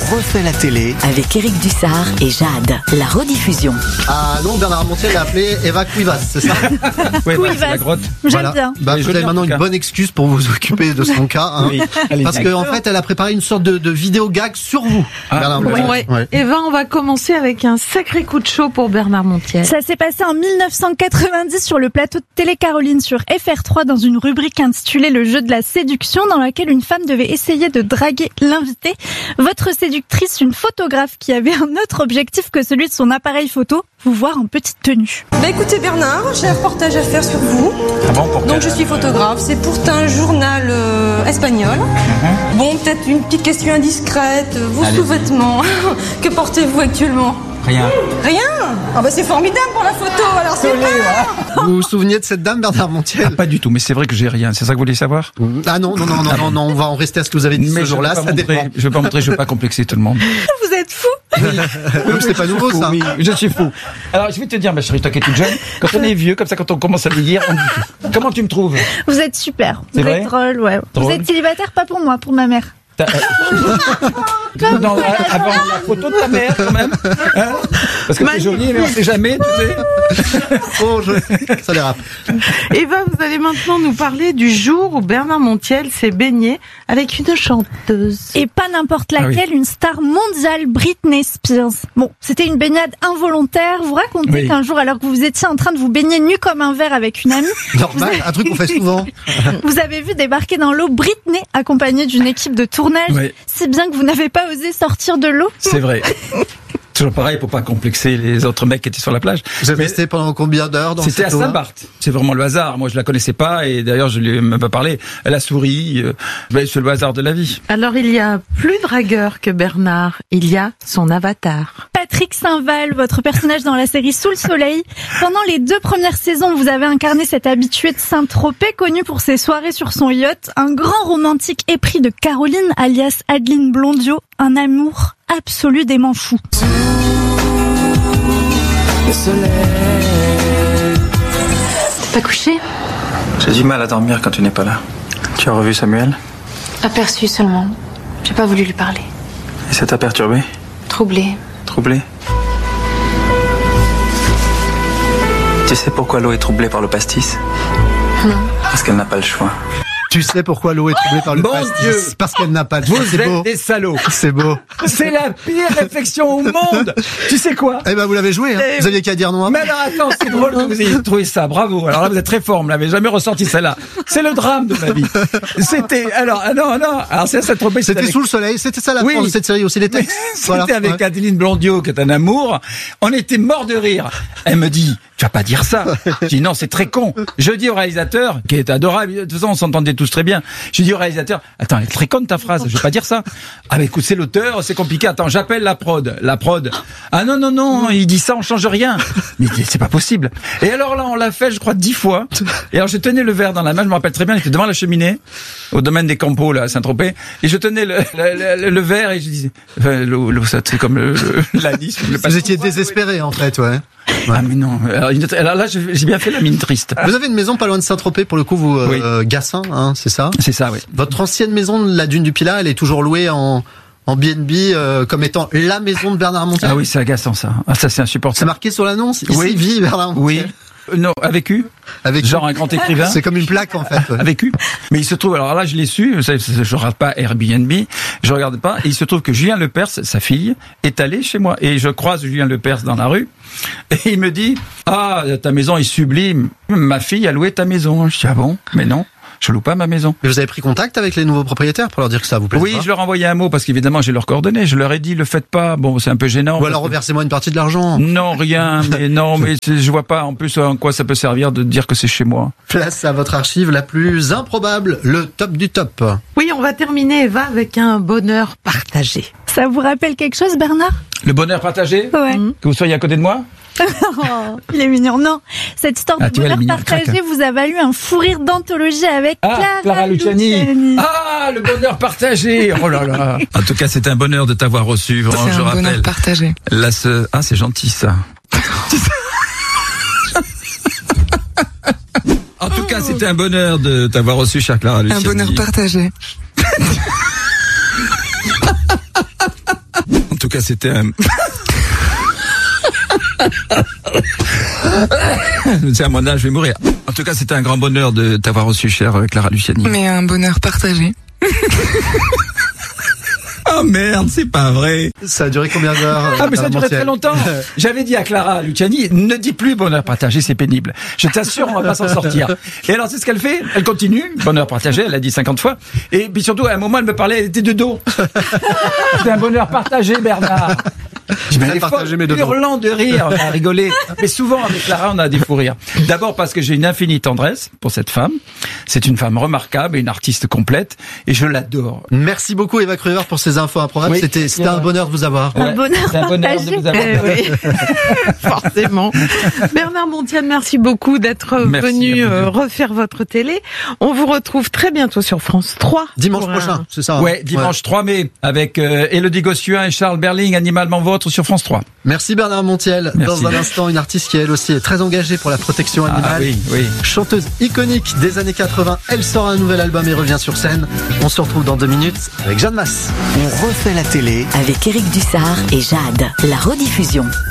refait la télé avec Éric Dussard et Jade. La rediffusion. Ah non, Bernard Montiel l'a appelé Eva Cuivas, c'est ça? Oui, Cuivas. c'est la grotte. J'aime bien. Vous avez maintenant une bonne excuse pour vous occuper de son cas. Hein. Oui, allez-y. Parce qu'en fait, elle a préparé une sorte de vidéo gag sur vous, Bernard ouais. Montiel. Ouais. Eva, on va commencer avec un sacré coup de chaud pour Bernard Montiel. Ça s'est passé en 1990 sur le plateau de Télé Caroline sur FR3 dans une rubrique intitulée Le jeu de la séduction dans laquelle une femme devait essayer de draguer l'invité. Votre séductrice, une photographe qui avait un autre objectif que celui de son appareil photo, vous voir en petite tenue. Bah écoutez Bernard, j'ai un reportage à faire sur vous. Ah bon, pour Donc je suis photographe, c'est pour un journal espagnol. Bon, peut-être une petite question indiscrète. Vos sous-vêtements, que portez-vous actuellement? Rien. Rien? Ah bah c'est formidable pour la photo, alors c'est pas... Vous vous souveniez de cette dame, Bernard Montiel? Pas du tout, mais c'est vrai que j'ai rien. C'est ça que vous voulez savoir? Ah non, on va en rester à ce que vous avez dit ce jour-là, ça dépend. Je vais pas montrer, je vais pas complexer tout le monde. Vous êtes fou. C'est pas nouveau ça. Oui, je suis fou. Alors, je vais te dire, ma chérie, toi qui es toute jeune, quand on est vieux, comme ça, quand on commence à vieillir, on dit, comment tu me trouves? Vous êtes super. C'est Vous vrai êtes drôle, ouais. Vous Drôle. êtes célibataire, pas pour moi, pour ma mère. Avant la photo de ta mère, quand même. Hein, parce que t'es jolie, mais on sait jamais, tu sais. Oh, ça dérape. Eva, vous allez maintenant nous parler du jour où Bernard Montiel s'est baigné avec une chanteuse. Et pas n'importe laquelle, une star mondiale, Britney Spears. Bon, c'était une baignade involontaire. Vous racontez qu'un jour, alors que vous étiez en train de vous baigner nu comme un verre avec une amie, Normal, un truc qu'on fait souvent. vous avez vu débarquer dans l'eau Britney accompagnée d'une équipe de tournage, si bien que vous n'avez pas osé sortir de l'eau. C'est vrai. Toujours pareil pour pas complexer les autres mecs qui étaient sur la plage. Vous êtes resté pendant combien d'heures dans C'était à cette eau-là? Saint-Barth. C'est vraiment le hasard. Moi, je la connaissais pas et d'ailleurs, je lui ai même pas parlé. Elle a souri. C'est le hasard de la vie. Alors, il y a plus dragueur que Bernard. Il y a son avatar. Patrick Saint-Val, votre personnage dans la série Sous le soleil. Pendant les 2 premières saisons, vous avez incarné cet habitué de Saint-Tropez, connu pour ses soirées sur son yacht, un grand romantique épris de Caroline, alias Adeline Blondiot, un amour absolument fou. T'es pas couché? J'ai du mal à dormir quand tu n'es pas là. Tu as revu Samuel? Aperçu seulement. J'ai pas voulu lui parler. Et ça t'a perturbé? Troublé. Troublé? Tu sais pourquoi l'eau est troublée par le pastis? Non. Parce qu'elle n'a pas le choix. Tu sais pourquoi l'eau est troublée par le Mon pastis? Dieu. Parce qu'elle n'a pas de choix. Vous C'est beau. êtes des salauds. C'est beau. C'est la pire réflexion au monde. Tu sais quoi? Eh ben, vous l'avez joué, hein. Vous aviez qu'à dire non. Mais alors attends, c'est drôle que vous ayez trouvé ça, bravo. Alors là, vous êtes très fort, on ne l'avait jamais ressorti celle-là. C'est le drame de ma vie. C'était, alors, non, alors c'est Saint-Tropez. C'était Sous le soleil, c'était ça la Oui. France de cette série aussi, les textes. C'était avec Adeline Blondiot, qui est un amour. On était morts de rire. Elle me dit, tu vas pas dire ça. Je dis, non, c'est très con. Je dis au réalisateur, qui est adorable, de toute façon, on s'entendait tous très bien. Je dis au réalisateur, attends, elle est très conne ta phrase, je vais pas dire ça. Ah, mais écoute, c'est l'auteur, c'est compliqué. Attends, j'appelle la prod. Ah non, il dit ça, on change rien. Mais c'est pas possible. Et alors là, on l'a fait, je crois, 10 fois. Et alors, je tenais le verre dans la main, je me rappelle très bien, il était devant la cheminée, au domaine des Campos, là, à Saint-Tropez. Et je tenais le verre et je disais, enfin, l'eau, ça, c'est comme la lisse. Vous étiez désespéré, en fait, ouais. Ah mais non, alors là j'ai bien fait la mine triste. Vous avez une maison pas loin de Saint-Tropez, pour le coup, vous, Oui. Gassin, hein, c'est ça? C'est ça, oui. Votre ancienne maison de la Dune du Pilat, elle est toujours louée en B&B comme étant la maison de Bernard Montiel. Ah oui, c'est agaçant ça. Ah ça c'est insupportable. C'est marqué sur l'annonce. Ici Oui. vit Bernard Oui. Montiel. Non, avec U. Avec Genre un grand écrivain. C'est comme une plaque en fait. Ouais. Avec U. Mais il se trouve, alors là je l'ai su, vous savez, je regarde pas Airbnb, je regarde pas, et il se trouve que Julien Lepers, sa fille, est allé chez moi. Et je croise Julien Lepers dans la rue, et il me dit, ah, ta maison est sublime, ma fille a loué ta maison. Je dis, ah bon? Mais non. Je loue pas ma maison. Mais vous avez pris contact avec les nouveaux propriétaires pour leur dire que ça vous plaît? Oui, je leur ai envoyé un mot parce qu'évidemment j'ai leurs coordonnées. Je leur ai dit, le faites pas. Bon, c'est un peu gênant. Ou alors reversez-moi une partie de l'argent. Non, rien. Mais non, mais je vois pas en plus en quoi ça peut servir de dire que c'est chez moi. Place à votre archive la plus improbable, le top du top. Oui, on va terminer, Eva, avec un bonheur partagé. Ça vous rappelle quelque chose, Bernard? Le bonheur partagé? Ouais. Que vous soyez à côté de moi? Oh, il est mignon. Non, cette histoire de tu vois, bonheur elle est mignonne, partagé craque. vous a valu un fou rire d'anthologie avec Clara Luciani. Ah, le bonheur partagé. Oh là là. En tout cas, c'est un bonheur de t'avoir reçu. Vraiment, C'est je un rappelle. bonheur partagé. Ah, c'est gentil ça. En tout cas, c'était un bonheur de t'avoir reçu, chère Clara Luciani. Un bonheur partagé. cas, c'était un... C'est à mon âge, je vais mourir. En tout cas, c'était un grand bonheur de t'avoir reçu, chère Clara Luciani. Mais un bonheur partagé. Oh merde, c'est pas vrai. Ça a duré combien d'heures? Ah mais ça a duré très longtemps. J'avais dit à Clara Luciani, ne dis plus bonheur partagé, c'est pénible. Je t'assure, on va pas s'en sortir. Et alors c'est ce qu'elle fait, elle continue, bonheur partagé, elle l'a dit 50 fois. Et puis surtout, à un moment, elle me parlait, elle était de dos. C'était un bonheur partagé, Bernard. Je m'allais hurlant de rire, à rigoler. Mais souvent, avec Clara, on a des fous rires. D'abord parce que j'ai une infinie tendresse pour cette femme. C'est une femme remarquable et une artiste complète. Et je l'adore. Merci beaucoup, Eva Cruver, pour ces infos improbables. Oui, c'était un bonheur de vous avoir. Un bonheur C'est un bonheur de partagé. vous avoir. Oui. Forcément. Bernard Montiel, merci beaucoup d'être venu refaire votre télé. On vous retrouve très bientôt sur France 3. Dimanche prochain, c'est ça? Ouais, dimanche 3 mai, avec Élodie Gossuin et Charles Berling, Animalement Vôtre sur France 3. Merci Bernard Montiel. Merci. Dans un instant, une artiste qui elle aussi est très engagée pour la protection animale. Ah oui, oui. Chanteuse iconique des années 80, elle sort un nouvel album et revient sur scène. On se retrouve dans 2 minutes avec Jeanne Masse. On refait la télé avec Éric Dussard et Jade. La rediffusion.